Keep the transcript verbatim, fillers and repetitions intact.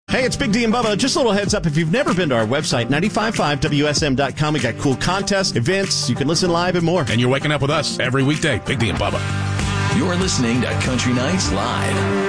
Hey, it's Big D and Bubba. Just a little heads up. If you've never been to our website, nine five five W S M dot com, we got cool contests, events, you can listen live and more. And you're waking up with us every weekday. Big D and Bubba. You're listening to Country Nights Live.